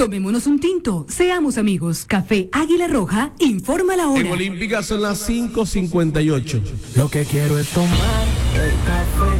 Tomémonos un tinto, seamos amigos. Café Águila Roja, informa la hora. En Olímpica son las 5:58. Lo que quiero es tomar el café